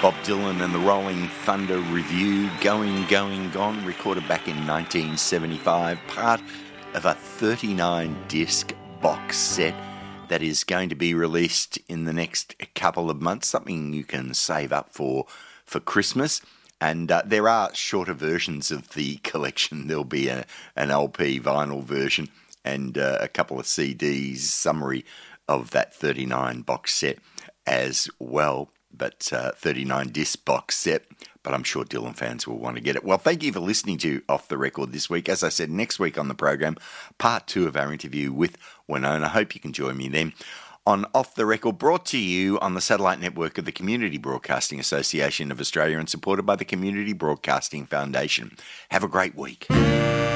Bob Dylan and the Rolling Thunder Revue, Going, Going, Gone, recorded back in 1975, part of a 39-disc box set that is going to be released in the next couple of months, something you can save up for Christmas. And there are shorter versions of the collection. There'll be an LP vinyl version and a couple of CDs, summary of that 39 box set as well. But 39-disc box set, but I'm sure Dylan fans will want to get it. Well, thank you for listening to Off the Record this week. As I said, next week on the program, part 2 of our interview with Winona. I hope you can join me then on Off the Record, brought to you on the satellite network of the Community Broadcasting Association of Australia and supported by the Community Broadcasting Foundation. Have a great week.